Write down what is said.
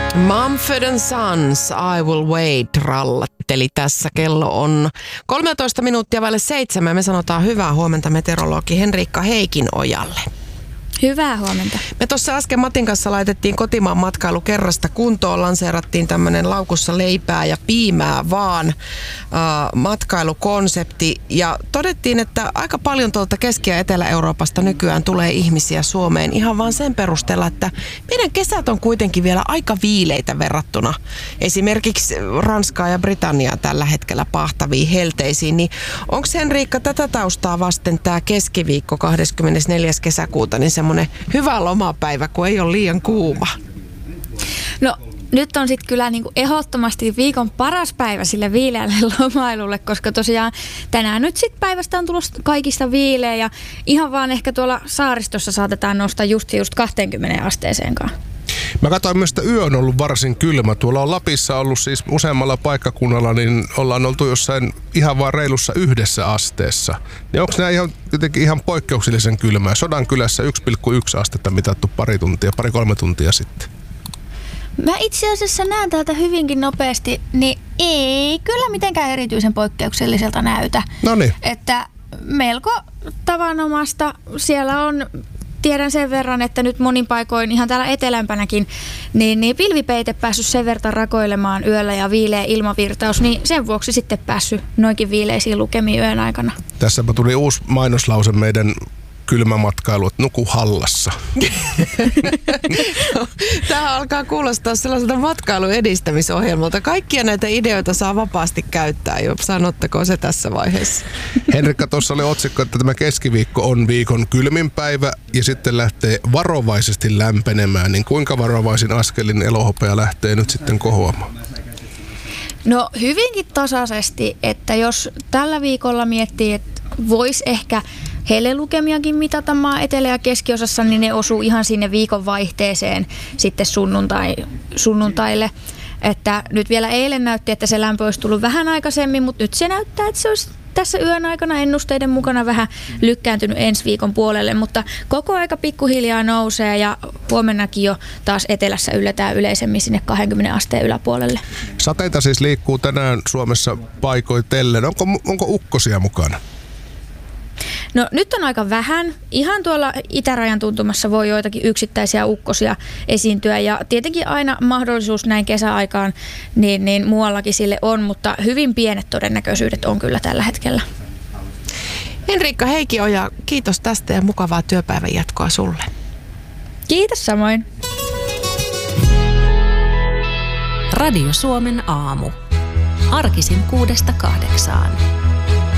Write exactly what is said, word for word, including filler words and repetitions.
Mumford and Sons, I Will Wait, rallatteli tässä. Kello on kolmetoista minuuttia vaille seitsemän. Me sanotaan hyvää huomenta meteorologi Henriikka Heikinojalle. Hyvää huomenta. Me tuossa äsken Matin kanssa laitettiin kotimaan matkailu kerrasta kuntoon. Lanseerattiin tämmöinen laukussa leipää ja piimää vaan äh, matkailukonsepti. Ja todettiin, että aika paljon tuolta Keski- ja Etelä-Euroopasta nykyään tulee ihmisiä Suomeen ihan vaan sen perusteella, että meidän kesät on kuitenkin vielä aika viileitä verrattuna esimerkiksi Ranskaa ja Britanniaa tällä hetkellä pahtaviin helteisiin. Niin onko Henriikka tätä taustaa vasten tämä keskiviikko kahdeskymmenesneljäs kesäkuuta niin semmoinen hyvä lomapäivä, kun ei ole liian kuuma? No nyt on sitten kyllä niinku ehdottomasti viikon paras päivä sille viileälle lomailulle, koska tosiaan tänään nyt sitten päivästä on tullut kaikista viileä ja ihan vaan ehkä tuolla saaristossa saatetaan nostaa just just kaksikymmentä asteeseenkaan. Mä katsoin myös, että yö on ollut varsin kylmä. Tuolla on Lapissa ollut siis useammalla paikkakunnalla, niin ollaan oltu jossain ihan vaan reilussa yhdessä asteessa. Niin onko nämä ihan, jotenkin ihan poikkeuksellisen kylmää? Sodankylässä yksi pilkku yksi astetta mitattu pari tuntia, pari-kolme tuntia sitten. Mä itse asiassa näen täältä hyvinkin nopeasti, niin ei kyllä mitenkään erityisen poikkeukselliselta näytä. Noniin. Että melko tavanomasta siellä on. Tiedän sen verran, että nyt monin paikoin ihan täällä etelämpänäkin, niin, niin pilvipeite päässyt sen verran rakoilemaan yöllä ja viileä ilmavirtaus, niin sen vuoksi sitten päässyt noinkin viileisiin lukemiin yön aikana. Tässäpä tuli uusi mainoslause meidän kylmämatkailu, että nuku hallassa. Tämä alkaa kuulostaa sellaiselta matkailun edistämisohjelmalta. Kaikkia näitä ideoita saa vapaasti käyttää jo. Sanottako se tässä vaiheessa? Henrikka, tuossa oli otsikko, että tämä keskiviikko on viikon kylmin päivä ja sitten lähtee varovaisesti lämpenemään. Niin kuinka varovaisin askelin elohopea lähtee nyt sitten kohoamaan? No hyvinkin tasaisesti, että jos tällä viikolla miettii, että voisi ehkä helelukemiakin mitata maa etelä- ja keskiosassa, niin ne osuu ihan sinne viikon vaihteeseen sitten sunnuntai, sunnuntaille. Että nyt vielä eilen näytti, että se lämpö olisi tullut vähän aikaisemmin, mutta nyt se näyttää, että se olisi tässä yön aikana ennusteiden mukana vähän lykkääntynyt ensi viikon puolelle, mutta koko aika pikkuhiljaa nousee ja huomennakin jo taas etelässä ylletään yleisemmin sinne kaksikymmentä asteen yläpuolelle. Sateita siis liikkuu tänään Suomessa paikoitellen. Onko, onko ukkosia mukana? No nyt on aika vähän. Ihan tuolla itärajan tuntumassa voi joitakin yksittäisiä ukkosia esiintyä ja tietenkin aina mahdollisuus näin kesäaikaan niin, niin muuallakin sille on, mutta hyvin pienet todennäköisyydet on kyllä tällä hetkellä. Henriikka Heikinoja, kiitos tästä ja mukavaa työpäivän jatkoa sulle. Kiitos samoin. Radio Suomen aamu. Arkisin kuudesta kahdeksaan.